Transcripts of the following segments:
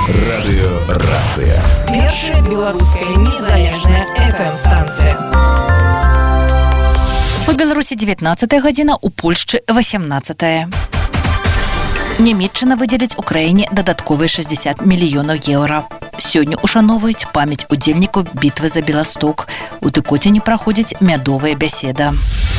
Радыёрацыя. Першая беларуская незалежная FM-станцыя. У Беларусі 19 гадзіна, у Польшчы 18. Нямецчына выдзеліць Украіне дадатковыя 60 мільёнаў еўра. Сёння ушановваюць памяць удзельнікаў бітвы за Беласток. У Тыкоціне праходзіць мядовая бяседа.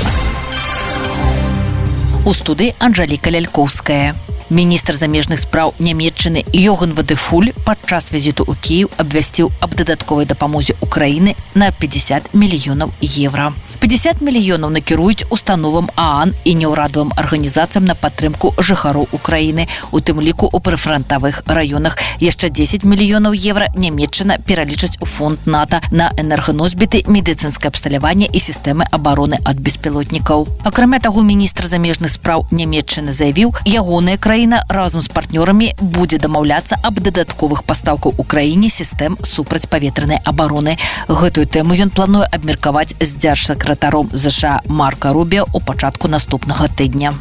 У студыі Анжэліка Лялькоўская. Міністр замежных спраў Нямецчыны Йоган Вадефуль падчас візіту ў Кіеў абвясціў аб дадатковай дапамозе Украіны на 50 мільёнаў еўра. 50 мільёнаў накіруюць установам ААН і неўрадавым арганізацыям на падтрымку жыхароў Украіны, у тым ліку ў прыфрантавых раёнах. Яшчэ 10 мільёнаў еўра Нямецчына пералічыць у фонд НАТО на энерганосьбіты, медыцынскае абсталяванне і сістэмы абароны ад беспілотнікаў. Акрамя таго, міністр замежных спраў Нямецчыны заявіў, ягоная краіна разам з партнёрамі будзе дамаўляцца аб дадатковых пастаўках Украіне сістэм супрацьпаветранай абароны. Гэтую тэму ён плануе абмеркаваць з дзяржсакратаром США Марка Рубіо у пачатку наступнага тыдня.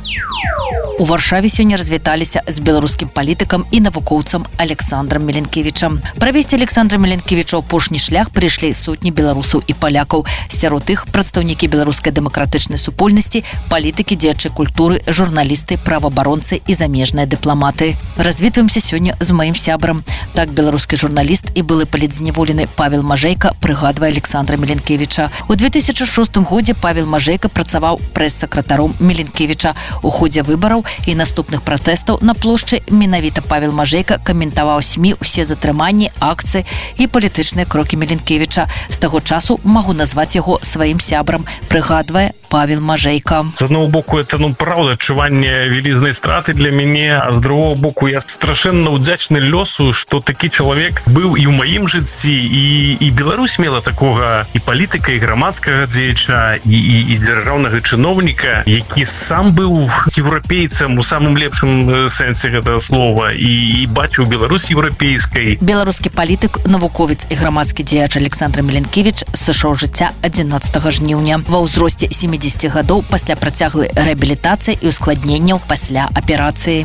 У Варшаве сёння развіталіся з беларускім палітыкам і навукоўцам Александрам Меленкевічам. Правесці Александра Меленкевіча апошні шлях прыйшлі сотні беларусаў і палякаў. Сярод іх прадстаўнікі беларускай дэмакратычнай супольнасці, палітыкі, дзеячы культуры, журналісты, праваабаронцы і замежныя дыпламаты. Развітваемся сёння з маім сябрам. Так беларускі журналіст і былы палітзняволены Павел Мажэйка прыгадвае Александра Меленкевіча. У 2006 годзе Павел Мажэйка працаваў прэс-сакратаром Меленкевіча. У ходзе выбараў і наступных пратэстаў на плошчы менавіта Павел Мажэйка каментаваў СМІ усе затрыманні, акцыі і палітычныя крокі Меленкевіча. З таго часу магу назваць яго сваім сябрам, прыгадвае Павел Мажэйка. З одного боку, это, правда, адчуванне вялізнай страты для мяне, а з другого боку, я страшэнна ўдзячны лёсу, што такі чалавек быў і ў маім жыцці, і Беларусь мела такога і палітыка, і грамадскага дзеяча, і дзяржаўнага чыноўніка, які сам быў еўрапейцам у самым лепшым сэнсе гэтага слова і бачыў Беларусь еўрапейскай. Беларускі палітык, навуковец і грамадскі дзеяч Александр Меленкевіч сышоў жыцця 11 жніўня ва ўзросце 70 гадоў пасля працяглай рэабілітацыі і ускладненняў пасля аперацыі.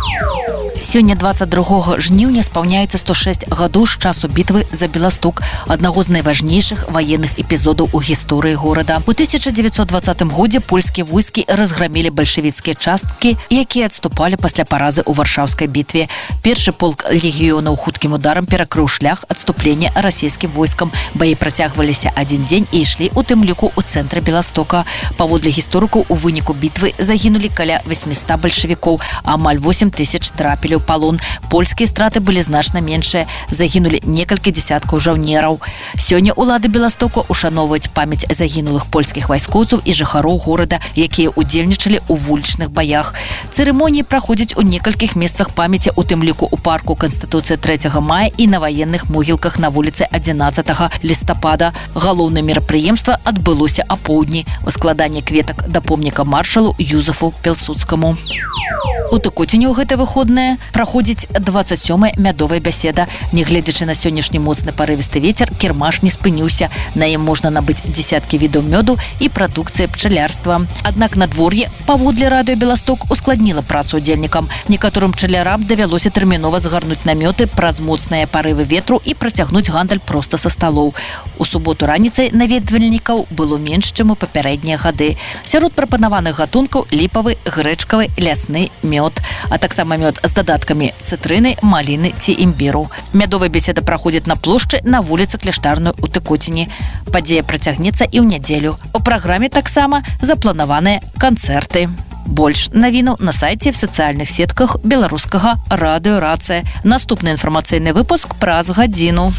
Сёння 22 жніўня спаўняецца 106 гадоў з часу бітвы за Беласток, аднаго з найважнейшых ваенных эпізодаў у гісторыі горада. У 1920 годзе польскія войскі разграмілі бальшавіцкія часткі, якія адступалі пасля паразы ў Варшаўскай бітве. Першы полк легіёнаў хуткім ударам перакрыў шлях адступлення расійскім войскам. Баі працягваліся адзін дзень і ішлі у тым ліку ў цэнтры Беластока. Паводле гісторыкаў, у выніку бітвы загінулі каля 800 бальшавікоў, амаль 8 тысяч трапілі ў палон. Польскія страты былі значна меншыя, загінулі некалькі дзясяткаў жаўнераў. Сёння улады Беластока ушановваюць памяць загінулых польскіх вайскоўцаў і жыхароў горада, якія удзельнічалі ў вулічных баях. Цырымоніі праходзяць у некалькіх месцах памяці, у тым ліку ў парку Канстытуцыі 3 мая і на ваенных могілках на вуліцы 11 лістапада. Галоўнае мерапрыемства адбылося апоўдні – складанне кветак да помніка маршалу Юзефу Пілсудскаму. У Тыкоціне ў гэтыя выходныя праходзіць 27-я мядовая бяседа. Нягледзячы на сённяшні моцны парывісты вецер, кірмаш не спыніўся. На ім можна набыць дзесяткі відаў мёду і прадукцыі пчалярства. Аднак надвор'е, паводле радыё Беласток, ускладніла працу удзельнікам. Некаторым пчалярам давялося тэрмінова згарнуць намёты праз моцныя парывы ветру і працягнуць гандаль проста са сталоў. У суботу раніцай наведвальнікаў было менш, чым у папярэднія гады. Сярод прапанаваных гатункаў ліпавы, грэчкавы, лясны, мёд, а таксама мёд з дадаткамі цытрыны, маліны ці імбіру. Мядовая беседа праходзіць на плошчы на вуліцы Кляштарнай у Тыкоцине. Падзея працягнецца і ў нядзелю. У праграме таксама запланаваныя канцэрты. Больш навінаў на сайце і в сацыяльных сетках беларускага радыёрацыя. Наступны інфармацыйны выпуск праз гадзіну.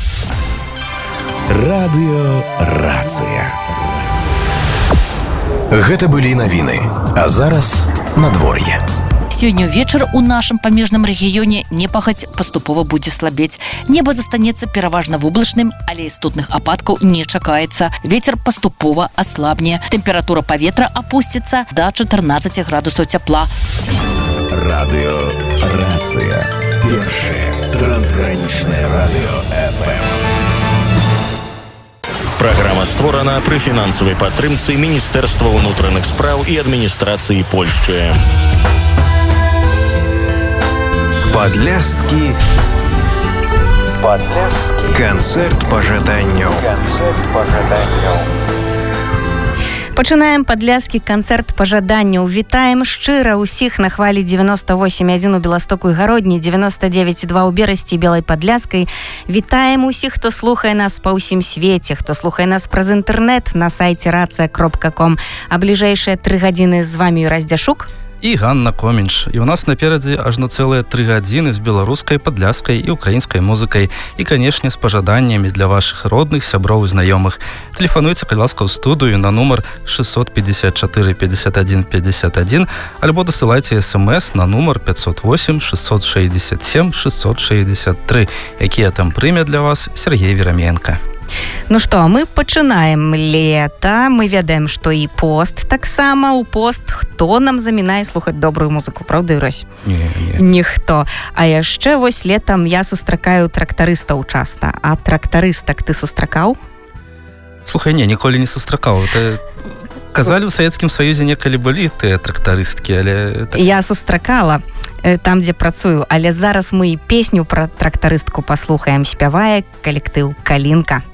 Радыёрацыя. Гэта былі навіны, а зараз надвор'е. Сёння ўвечар у нашым памежным рэгіёне непагадзь паступова будзе слабець. Неба застанецца пераважна воблачным, але істотных ападкаў не чакаецца. Вецер паступова аслабне. Тэмпература паветра апусціцца да 14 градусаў цяпла. Радыёрацыя. Першае трансгранічнае радыё FM. Праграма створана пры фінансавай падтрымцы Міністэрства ўнутраных спраў і адміністрацыі Польшчы. Падляшкі Канцэрт па жаданню. Пачынаем падляскі канцэрт па жаданню. Вітаем шчыра ўсіх на хвалі 98,1 у Беластоку і Гародні, 99,2 ў Берасці Белай Падляскай. Вітаем усіх, хто слухае нас па ўсім свеце, хто слухае нас праз інтэрнэт на сайце racja.com. А бліжэйшыя 3 гадзіны з вамі Юрась Дзяшук і Ганна Комінш. І у нас наперадзе ажно цэлыя 3 гадзіны з беларускай, падляскай і украінскай музыкай. І, канешне, з пажаданнямі для вашых родных, сяброў і знаёмых. Тэлефануйце, калі ласка, ў студыю на нумар 654 51 51 альбо дасылайце смс на нумар 508 667 663, якія там прыме для вас Сергей Вераменко. Ну што, мы пачынаем лета. Мы ведаем, што і пост таксама. У пост хто нам замінае слухаць добрую музыку, правда, Юрась? Не. Ніхто. А яшчэ вось летам я сустракаю трактарыстаў часта. А трактарыстак ты сустракаў? Слухай, ніколі не сустракаў. Это казалі, у Савецкім Саюзе некалі былі тыя трактарысткі, але... Я сустракала там, дзе працую, але зараз мы і песню пра трактарыстку паслухаем. Спявае калектыў «Калінка».